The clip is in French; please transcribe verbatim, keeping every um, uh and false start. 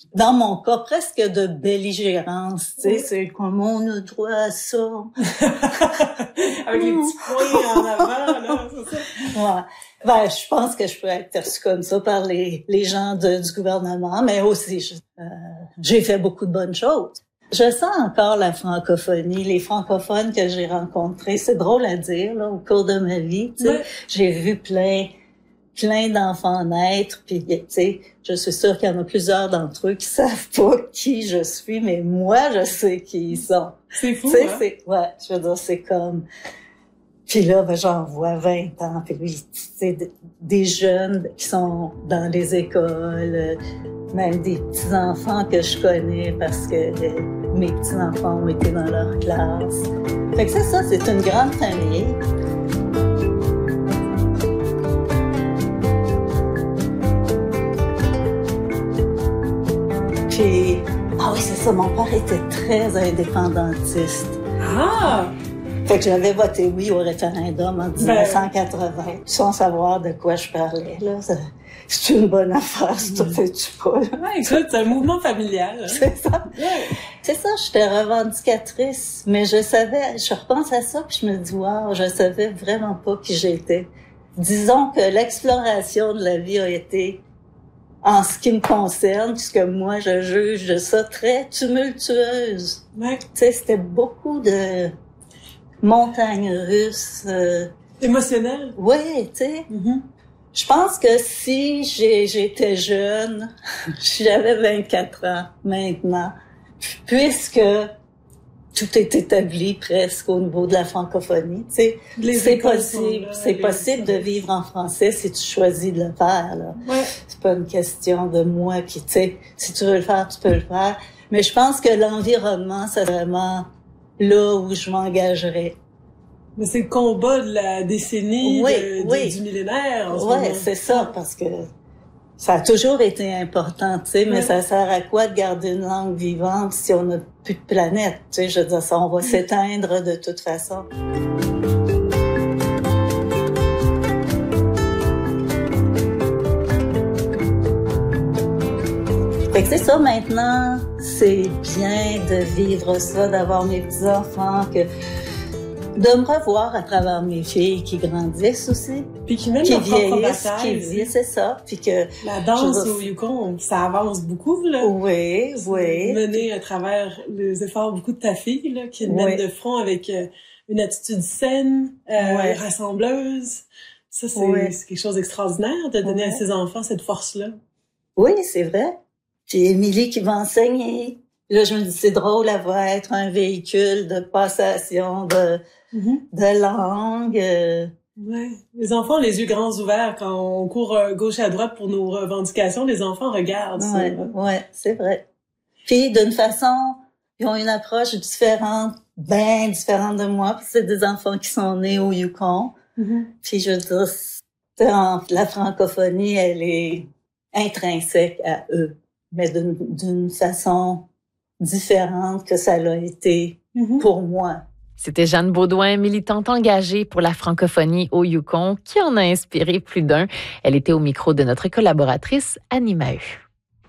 dans mon cas, presque de belligérance, tu sais, oui. C'est comme on a droit à ça. Avec les petits points en avant, là, c'est ça? Ouais. Ben, je pense que je peux être perçue comme ça par les, les gens de, du gouvernement, mais aussi, je, euh, j'ai fait beaucoup de bonnes choses. Je sens encore la francophonie, les francophones que j'ai rencontrés. C'est drôle à dire, là, au cours de ma vie, tu sais. Ouais. J'ai vu plein, plein d'enfants naître, puis, tu sais, je suis sûre qu'il y en a plusieurs d'entre eux qui savent pas qui je suis, mais moi, je sais qui ils sont. C'est fou, tu sais, hein? c'est, ouais, je veux dire, c'est comme... Puis là, ben, j'en vois vingt ans, puis tu sais, des jeunes qui sont dans les écoles, même des petits-enfants que je connais parce que mes petits-enfants ont été dans leur classe. Fait que c'est ça, c'est une grande famille. Puis, ah oui, c'est ça, mon père était très indépendantiste. Ah! Fait que j'avais voté oui au référendum en dix-neuf cent quatre-vingts, ben, sans savoir de quoi je parlais, là. C'est une bonne affaire, si tu sais-tu pas, là. Ouais, écoute, c'est un mouvement familial. Hein? C'est ça. Ouais. C'est ça, j'étais revendicatrice, mais je savais, je repense à ça puis je me dis, wow, je savais vraiment pas qui j'étais. Disons que l'exploration de la vie a été, en ce qui me concerne, puisque moi, je juge de ça très tumultueuse. Ouais. Tu sais, c'était beaucoup de montagne russe. Euh... Émotionnel. Oui, tu sais. Mm-hmm. Je pense que si j'ai, j'étais jeune, j'avais vingt-quatre ans maintenant, puisque tout est établi presque au niveau de la francophonie, tu sais, c'est possible, là, c'est les... possible de vivre en français si tu choisis de le faire, là. Ouais. C'est pas une question de moi qui, tu sais, si tu veux le faire, tu peux le faire. Mais je pense que l'environnement, c'est vraiment là où je m'engagerais. Mais c'est le combat de la décennie, oui, de, de, oui. du millénaire. Oui, c'est ça, parce que ça a toujours été important, tu sais, mais ouais. Ça sert à quoi de garder une langue vivante si on n'a plus de planète, tu sais, je veux dire, ça, on va s'éteindre de toute façon. Fait que c'est ça, maintenant, c'est bien de vivre ça, d'avoir mes petits-enfants, que de me revoir à travers mes filles qui grandissent aussi. Puis qui même qui leur vieillissent, propre qui vieillissent, c'est ça. Puis que la danse au Yukon, ça avance beaucoup, là. Oui, oui. Mené à travers les efforts beaucoup de ta fille, là, qui mène oui. de front avec euh, une attitude saine, euh, oui. rassembleuse. Ça, c'est, oui. c'est quelque chose d'extraordinaire de donner oui. à ses enfants cette force-là. Oui, c'est vrai. Puis Émilie qui va enseigner. Là, je me dis, c'est drôle, elle va être un véhicule de passation de, mm-hmm. de langue. Euh... Ouais. Les enfants, les yeux grands ouverts, quand on court gauche et à droite pour nos revendications, les enfants regardent. Ouais, ça. Ouais, c'est vrai. Puis, d'une façon, ils ont une approche différente, bien différente de moi. Puis c'est des enfants qui sont nés au Yukon. Mm-hmm. Puis, je veux dire, la francophonie, elle est intrinsèque à eux, mais d'une, d'une façon différente que ça l'a été mm-hmm. pour moi. C'était Jeanne Beaudoin, militante engagée pour la francophonie au Yukon, qui en a inspiré plus d'un. Elle était au micro de notre collaboratrice Annie Maheu.